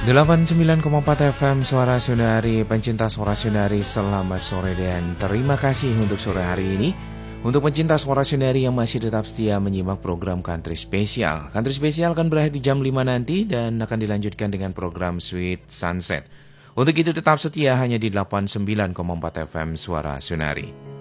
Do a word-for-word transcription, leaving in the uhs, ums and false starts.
delapan puluh sembilan koma empat F M Suara Sunari, pencinta Suara Sunari, selamat sore dan terima kasih untuk sore hari ini. Untuk pencinta Suara Sunari yang masih tetap setia menyimak program Country Spesial. Country Spesial akan berakhir di jam lima nanti dan akan dilanjutkan dengan program Sweet Sunset. Untuk itu tetap setia hanya di delapan puluh sembilan koma empat F M Suara Sunari.